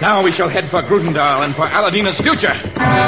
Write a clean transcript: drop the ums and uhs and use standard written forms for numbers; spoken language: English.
Now we shall head for Grutendal and for Aladina's future.